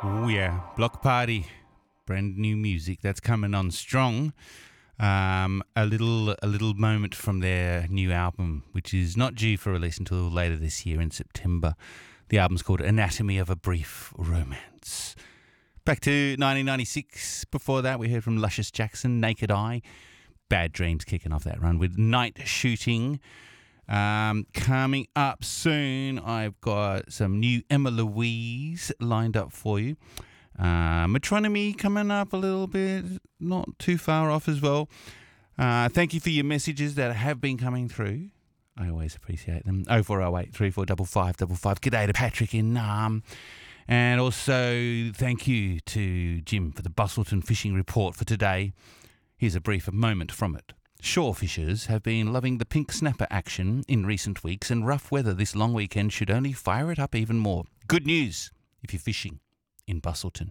Oh yeah, Block Party, brand new music that's coming on strong. A little moment from their new album, which is not due for release until later this year in September. The album's called Anatomy of a Brief Romance. Back to 1996. Before that, we heard from Luscious Jackson, Naked Eye. Bad Dreams kicking off that run with Night Shooting. Coming up soon, I've got some new Emma Louise lined up for you. Metronomy coming up a little bit, not too far off as well. Thank you for your messages that have been coming through. I always appreciate them. 0408 345555. G'day to Patrick in Naarm. And also thank you to Jim for the Bustleton fishing report for today. Here's a brief moment from it. Shore fishers have been loving the pink snapper action in recent weeks, and rough weather this long weekend should only fire it up even more. Good news if you're fishing in Bustleton.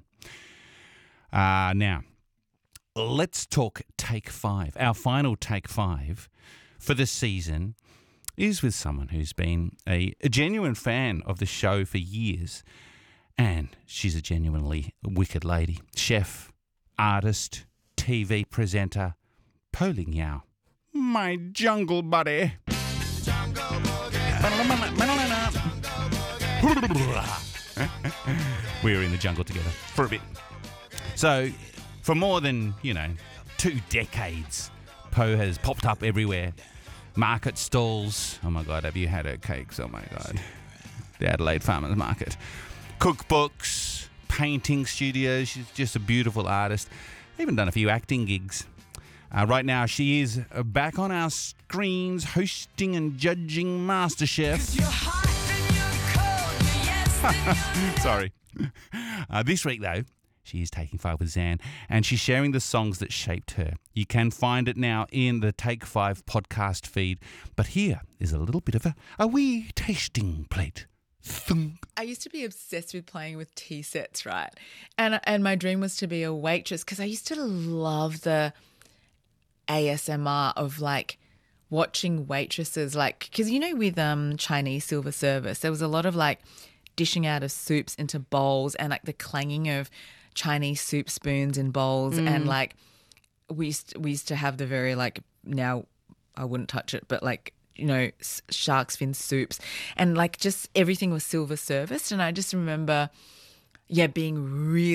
Now, let's talk Take 5. Our final Take 5 for the season is with someone who's been a genuine fan of the show for years, and she's a genuinely wicked lady. Chef, artist, TV presenter, Poling Yao. My jungle buddy. We were in the jungle together for a bit. So, for more than, 2 decades, Po has popped up everywhere. Market stalls. Oh my God, have you had her cakes? Oh my God. The Adelaide Farmers Market. Cookbooks, painting studios. She's just a beautiful artist. Even done a few acting gigs. Right now, she is back on our screens hosting and judging MasterChef. Sorry. This week, though, she is taking 5 with Zan, and she's sharing the songs that shaped her. You can find it now in the Take 5 podcast feed. But here is a little bit of a wee tasting plate. Thunk. I used to be obsessed with playing with tea sets, right? And my dream was to be a waitress because I used to love the ASMR of like watching waitresses, like, because with Chinese silver service, there was a lot of like dishing out of soups into bowls and like the clanging of Chinese soup spoons in bowls, and like we used to have the very like, now I wouldn't touch it, but like shark's fin soups, and like just everything was silver serviced, and I just remember being really